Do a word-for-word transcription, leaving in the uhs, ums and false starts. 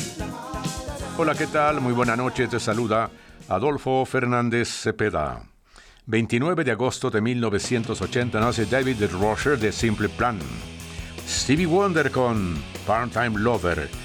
Hola, ¿qué tal? Muy buena noche, te saluda Adolfo Fernández Cepeda. veintinueve de agosto de mil novecientos ochenta nace David Rosher de Simple Plan. Stevie Wonder con Part-Time Lover